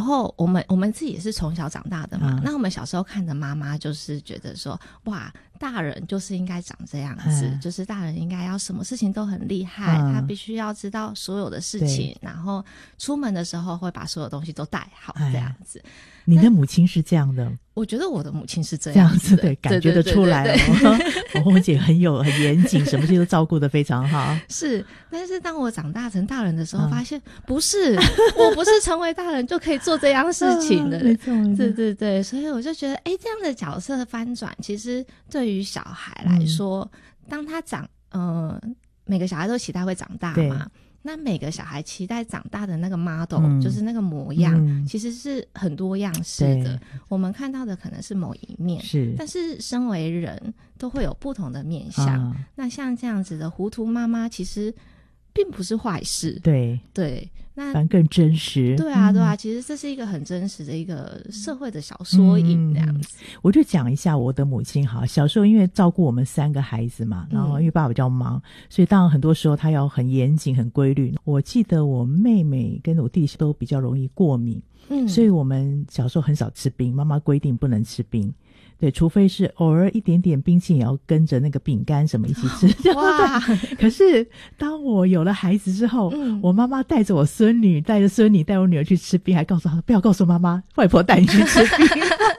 候我们自己也是从小长大的嘛，那我们小时候看的妈妈就是觉得说，哇，大人就是应该长这样子，就是大人应该要什么事情都很厉害，他必须要知道所有的事情，然后出门的时候会把所有东西都带好这样子。 你的母亲是这样的？ 我觉得我的母亲是这样子的， 对，感觉得出来哦。我红姐很严谨，什么事都照顾得非常好。 是，但是当我长大成大人的时候，发现不是，我不是成为大人就可以做这样事情的。 没错， 对对对，所以我就觉得，这样的角色翻转，其实对于小孩来说，当他每个小孩都期待会长大嘛。那每个小孩期待长大的那个 model，就是那个模样，其实是很多样式的。我们看到的可能是某一面，但是身为人都会有不同的面向。那像这样子的糊涂妈妈，其实并不是坏事。对，那反而更真实。 对啊，其实这是一个很真实的一个社会的小缩影这样子。 我就讲一下我的母亲好，小时候因为照顾我们3个孩子嘛，然后因为爸爸比较忙，所以当然很多时候他要很严谨很规律。我记得我妹妹跟我弟弟都比较容易过敏，所以我们小时候很少吃冰，妈妈规定不能吃冰。对，除非是偶尔一点点冰淇淋也要跟着那个饼干什么一起吃。哇！可是当我有了孩子之后，我妈妈带着我孙女，带着孙女，带我女儿去吃冰，还告诉她不要告诉妈妈，外婆带你去吃冰。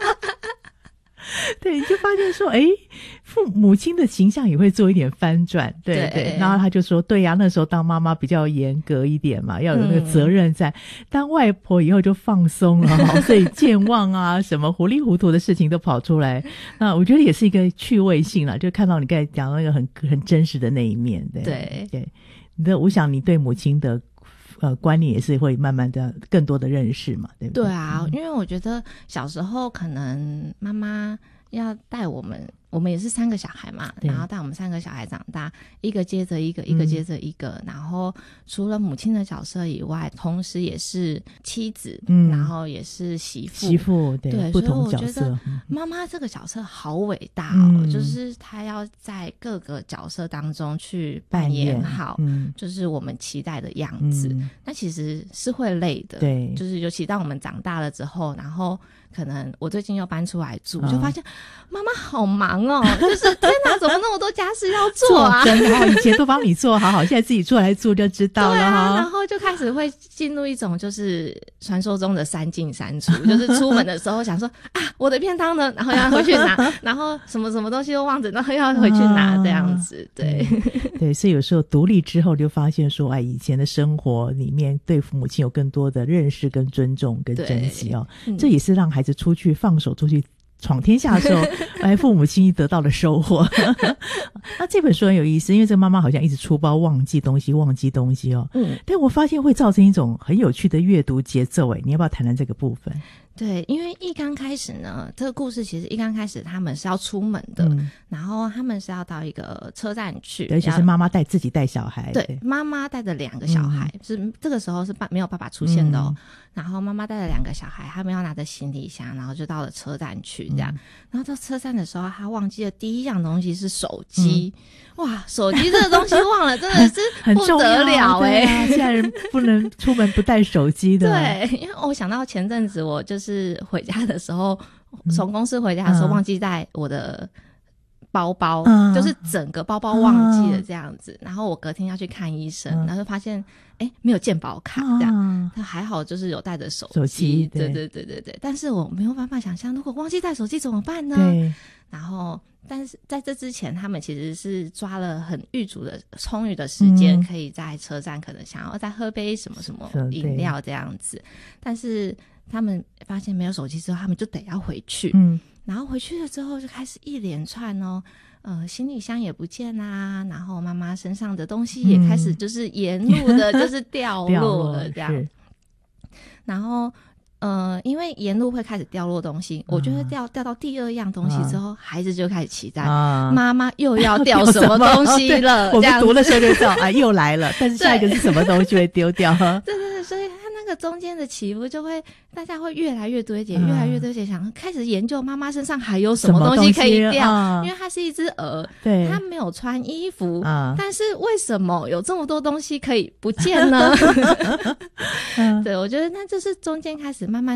对，你就发现说，母亲的形象也会做一点翻转，对。然后他就说，对呀，那时候当妈妈比较严格一点嘛，要有那个责任在。当外婆以后就放松了，所以健忘啊，什么糊里糊涂的事情都跑出来。那我觉得也是一个趣味性啦，就看到你刚才讲那个很真实的那一面，对。我想你对母亲的观念也是会慢慢的更多的认识嘛，对不对？ 对啊，因为我觉得小时候可能妈妈要带我们也是3个小孩嘛，然后带我们3个小孩长大，一个接着一个，一个接着一个，然后除了母亲的角色以外，同时也是妻子，然后也是媳妇，对， 不同角色。 所以我觉得妈妈这个角色好伟大哦，就是她要在各个角色当中去扮演好，就是我们期待的样子。那其实是会累的，对，就是尤其当我们长大了之后，然后可能我最近又搬出来住，就发现妈妈好忙哦，就是天哪，怎么那么多家事要做啊？ 真的，以前都帮你做好，现在自己做来做就知道了。 对啊，然后就开始会进入一种就是传说中的3进3出，就是出门的时候想说啊，我的便当呢，然后要回去拿，然后什么什么东西都忘着，然后要回去拿这样子， 对，所以有时候独立之后就发现说，以前的生活里面对父母亲有更多的认识跟尊重跟珍惜哦，这也是让孩子出去放手出去闯天下的时候，父母亲得到的收获。那这本书很有意思，因为这个妈妈好像一直出包忘记东西哦。但我发现会造成一种很有趣的阅读节奏。你要不要谈谈这个部分？ 对，因为一刚开始呢，这个故事其实一刚开始他们是要出门的，然后他们是要到一个车站去， 而且是妈妈自己带小孩， 对，妈妈带着2个小孩，是这个时候是没有爸爸出现的哦。然后妈妈带着2个小孩，他们要拿着行李箱，然后就到了车站去这样。然后到车站的时候，他忘记了第一样东西是手机。哇，手机这个东西忘了真的是不得了现在人不能出门不带手机的。 对，因为我想到前阵子我就是回家的时候，从公司回家的时候忘记带我的包包，就是整个包包忘记了这样子。然后我隔天要去看医生，然后就发现没有健保卡这样。他还好就是有带着手机，对。但是我没有办法想象，如果忘记带手机怎么办呢？对。然后但是在这之前他们其实是抓了很充裕的时间，可以在车站可能想要再喝杯什么什么饮料这样子。但是他们发现没有手机之后，他们就得要回去。然后回去了之后就开始一连串行李箱也不见啊，然后妈妈身上的东西也开始就是沿路的就是掉落了这样。然后因为沿路会开始掉落东西，我觉得掉到第2样东西之后，孩子就开始期待妈妈又要掉什么东西了。 我们读的时候就知道又来了，但是下一个是什么东西会丢掉？ 对，所以它那个中间的起伏就会大家会越来越多一点，越来越多一点，想开始研究妈妈身上还有什么东西可以掉，因为它是一只鹅，对，它没有穿衣服，但是为什么有这么多东西可以不见呢？对，我觉得那就是中间开始慢慢